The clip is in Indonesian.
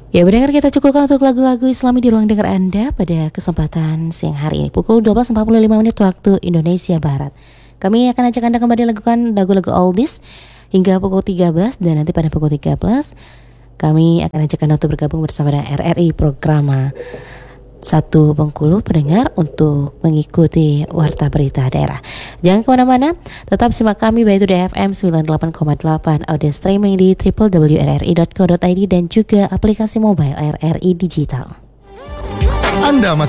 Ya, benar, kita cukupkan untuk lagu-lagu Islami di ruang dengar Anda pada kesempatan siang hari ini pukul 12.45 menit waktu Indonesia Barat. Kami akan ajak Anda kembali lakukan lagu-lagu oldies hingga pukul 13, dan nanti pada pukul 13 kami akan ajak Anda untuk bergabung bersama dengan RRI Programa 1 Bengkulu pendengar untuk mengikuti Warta Berita Daerah. Jangan kemana-mana, tetap simak kami baik itu di FM 98,8, audio streaming di www.rri.co.id dan juga aplikasi mobile RRI Digital. Anda